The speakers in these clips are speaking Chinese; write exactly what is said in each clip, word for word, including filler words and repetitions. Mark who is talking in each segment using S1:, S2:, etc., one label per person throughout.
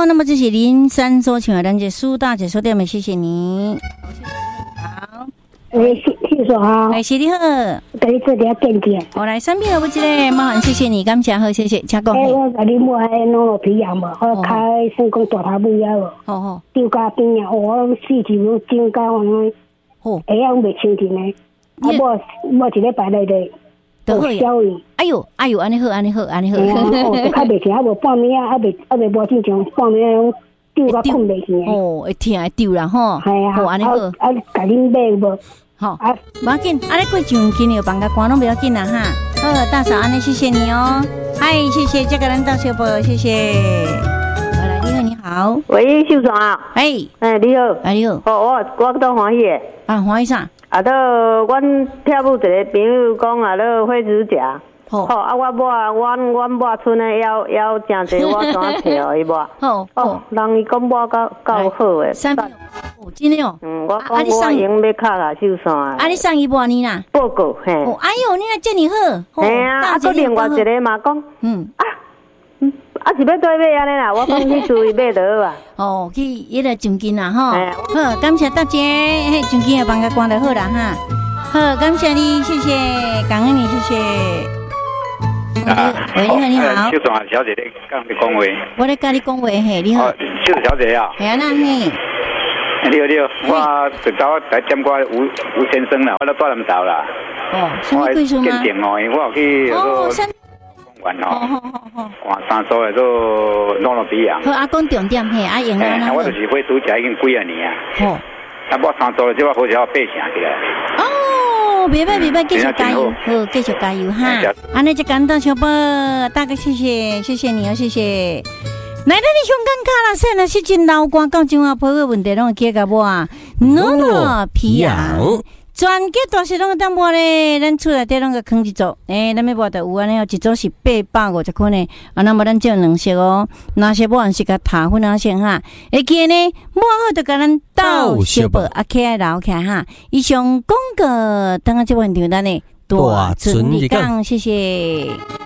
S1: 那么这是林山所请的咱这苏大姐说对没？谢谢你。好，
S2: 诶，谢谢说好，
S1: 哎，谢你好，
S2: 给你做点见见。
S1: 我来三遍好不之嘞，麻烦谢谢你，感谢好，谢谢，请讲。
S2: 诶，我甲你买迄弄落皮样无，我开算讲大头尾啊无，
S1: 好好，
S2: 丢家边啊，我四条都整家安尼，
S1: 好，
S2: 会样袂清甜诶，啊我我一礼拜内底。
S1: 都好呀！哎呦，哎呦，安尼好，安尼好，安尼好。
S2: 哦，较袂甜，啊无半暝啊，啊袂啊袂无正常，半暝丢到困袂去。
S1: 哦，会疼会丢啦吼。
S2: 系啊，
S1: 好，安尼好。
S2: 啊，甲恁买无？
S1: 好，啊，无要紧，安尼过上今日放假关拢不要紧啦哈。好，大嫂，安尼谢谢你哦。嗨，谢谢这个人到小宝，谢谢。好来，你好，你好。
S3: 喂，秀爽啊。
S1: 哎，
S3: 哎，你好。
S1: 哎，你好。
S3: 哦，我我都欢喜的。
S1: 啊，欢喜啥？
S3: 啊，都阮跳舞一个朋友讲啊，都火指甲。好。好啊，我抹阮阮抹村的腰腰真济，我怎找哦伊抹？
S1: 好。
S3: 哦，人伊讲抹够够好诶。
S1: 三秒。哦，真的哦。
S3: 嗯，我讲我用要卡啦，秀爽啊。
S1: 啊，你上一波你啦？
S3: 报告嘿。
S1: 哦，哎呦，你来这么好。
S3: 嘿啊，啊，佮另外一个嘛讲，嗯啊。啊是要对买安尼啦，我讲去注意买得啊。
S1: 哦，去伊个奖金啦吼。好，感谢大姐，嘿，奖金也帮个关得好啦哈。好，感谢你，谢谢，感恩你，谢谢。啊，喂，你好，你好。
S4: 秀爽小姐，你刚你讲话。
S1: 我咧跟你讲话嘿，你好。
S4: 秀小姐啊。
S1: 系啊，那嘿。
S4: 你好，你好，我直到来点过吴吴先生啦，我都多南岛啦。
S1: 哦，什么贵数吗？
S4: 见证哦，因为我有去
S1: 哦，三。
S4: 完哦，好好好，哇，三所的都弄了比样。
S1: 好，阿公重点嘿，阿英啊，
S4: 我就是会拄食已经几啊年啊。好，啊，我三所的即我好似要八成起来。
S1: 哦，袂歹袂歹，继续加油，好，继续加油哈。安尼就感到小宝，大哥谢谢，谢谢你哦，谢谢。来到你香港卡拉山那是真老歌，到今晚破个问题拢会解决无啊？诺诺皮痒。全结大是拢个淡薄咧，咱厝内底拢个坑一组，诶、欸，咱要无就有安尼哦，一组是八百五十块呢，啊，那么咱只有两色哦，哪些无按是甲塔粉啊先哈，会记呢，抹好就甲咱倒小宝啊，起来留起来哈，以上广告等下这问题咱呢，大存立讲，谢谢。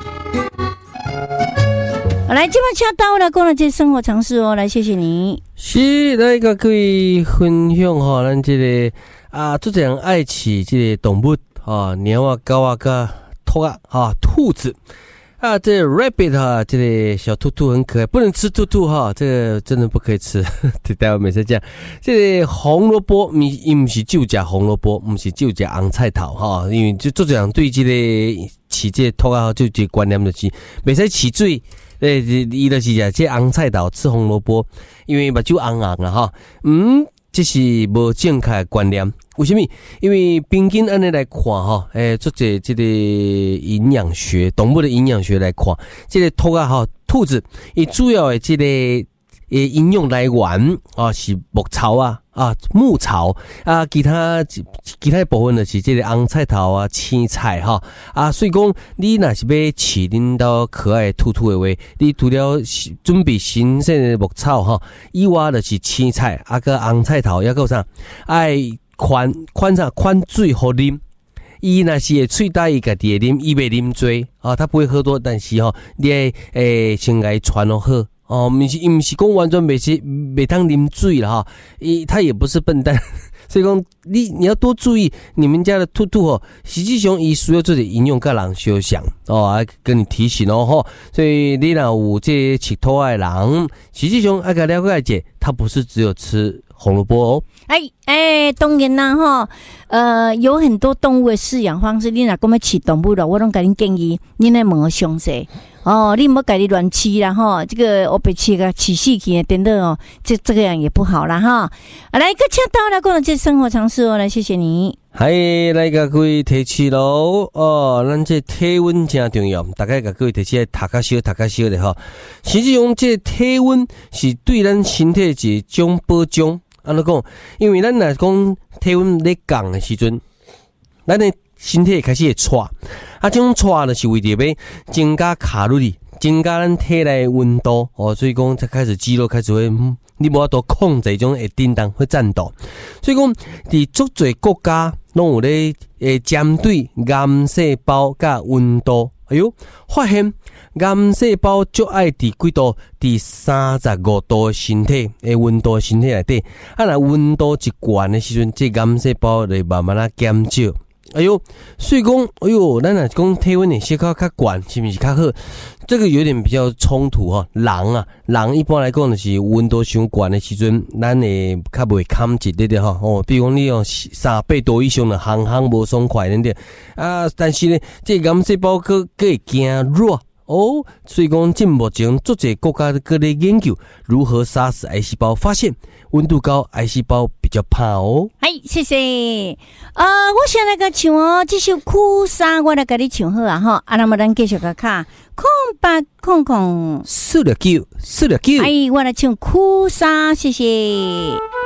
S1: 来，这摆车到了，讲了这生活常识哦，来谢谢你。
S5: 是，来个可以分享哈，咱这个。啊，做这样爱饲这个动物啊，猫啊、狗啊、甲兔啊、啊兔子啊，这个 rabbit 啊，这个小兔兔很可爱，不能吃兔兔哈，这个真的不可以吃。待会每次讲，这个红萝卜，伊伊唔是就食红萝卜，唔是就食红菜头哈，因为就做这样对这个饲这个兔啊，就这个观念就是，袂使饲水。诶，伊就是食这红菜头，吃红萝卜，因为目睭红红啦哈，嗯。这是无正确的观念，为什么？因为平均安尼来看哈，诶，做这这个营养学，动物的营养学来看，这个兔啊哈，兔子，伊主要的这个诶营养来源啊是牧草啊啊牧草啊，其他其他部分就是这个红菜头啊、青菜哈啊，所以讲你若是要饲恁兜可爱兔兔的话，你除了准备新鲜的牧草哈，以外就是青菜啊个红菜头，还有啥爱宽宽啥宽水好啉。伊若是会喙大，伊家己会啉，伊袂啉多啊，他不会喝多，但是吼、哦，你会诶先甲伊传落好。哦，毋是，伊毋是讲完全袂是袂当啉水啦哈，伊他也不是笨蛋，所以讲你你要多注意你们家的兔兔哦，实际上伊需要做点营养甲人相像哦，啊跟你提醒哦吼，所以你若有这饲兔的人，实际上爱甲了解者，他不是只有吃红萝卜哦。
S1: 哎哎，当然啦哈，呃，有很多动物的饲养方式，你若讲要饲动物了，我拢甲你建议，你来问个详细。哦，你唔好家己乱饲啦哈，这个我被饲个饲死去等等哦，这这个样也不好啦哈。啊，来个车到了，讲了这生活常识哦，来谢谢你。
S5: 嗨，来甲各位提起咯哦，咱这体温真重要，大概甲各位提起读较少，读较少的哈。实际上，这体温是对咱身体一种保障。安怎讲？因为咱若讲体温咧降的时阵，咱的身体开始会喘，啊，这种喘呢是为着要增加卡路里，增加咱体内温度哦，所以讲才开始肌肉开始会，嗯、你无法度控制种会震动会颤抖，所以讲伫足侪国家拢有咧诶针对癌细胞甲温度哎呦，发现癌细胞就爱伫几度？伫三十五度身体诶温度身体内底，啊，若温度一悬的时阵，这癌细胞就慢慢啊减少。哎呦，所以讲，哎呦，咱若讲体温的小可较悬，是不是较好？这个有点比较冲突哈。人啊，人一般来讲就是温度伤悬的时阵，咱会较袂堪一点点哈。哦，比如讲你用三百度以上的行行无爽快点点啊，但是呢，这癌细胞佫佫会惊热。哦，所以讲，进目前足侪国家佫咧研究如何杀死癌细胞，发现温度高癌细胞比较怕哦。
S1: 哎，谢谢。呃，我先来个唱哦，这首苦沙我来给你唱好啊哈。啊，那么咱继续个卡空八空空
S5: 四六九四六九。
S1: 哎，我来唱苦沙，谢谢。